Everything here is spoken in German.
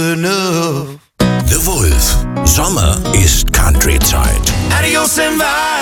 The Wolf. Sommer ist Country-Zeit. Adios and bye.